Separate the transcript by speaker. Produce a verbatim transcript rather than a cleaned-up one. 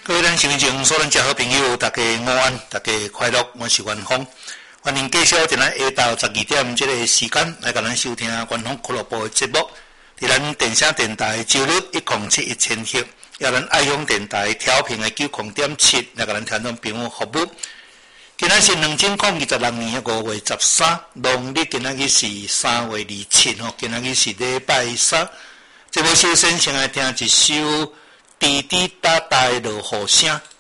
Speaker 1: 各位咱心情所咱遮好朋友，大家午安，大家快乐，我是元峰，欢迎继续在咱下昼十二点这个时间来甲咱收听元峰俱乐部的节目。伫咱电声电台周日一零七一千赫，也咱爱享电台调频的九零点七来甲咱听众朋友服务。今仔是二千零二十六年五月十三，农历今仔日是三月二七吼，今仔日是礼拜三。这部首先先来听一首滴滴答答的落雨声。